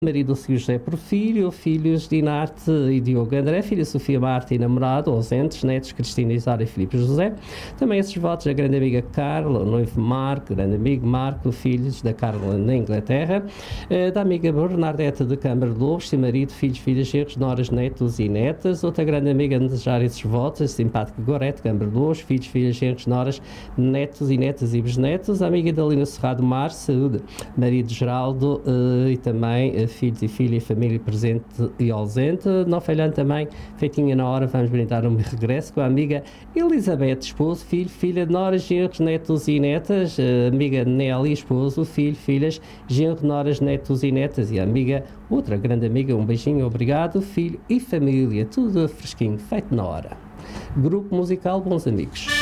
marido Silvio José Porfírio, filhos Dinarte e Diogo André, filha Sofia Marta e namorado, ausentes, netos Cristina Isara e Filipe José. Também esses votos a grande amiga Carla, o noivo Marco, grande amigo Marco, filhos da Carla na Inglaterra, da amiga Bernardeta de Câmara de Lobos, seu marido, filhos, filhas, genros, noras, netos e netas. Outra grande amiga a desejar esses votos, a simpática Gorete, Câmara de Lobos, filhos, filhas, genros, noras, netos e netas e bisnetos. A amiga Dalina Serrado Mar, saúde, marido Geraldo e também filhos e filha e família presente e ausente. Não falhando também, feitinha na hora, vamos brindar um regresso com a amiga Elizabeth, esposo, filho, filha, noras, genros, netos e netas, amiga Nelly, esposo, filho, filhas, genro, noras, netos e netas, e a amiga, outra grande amiga, um beijinho, obrigado, filho e família, tudo fresquinho, feito na hora. Grupo musical Bons Amigos.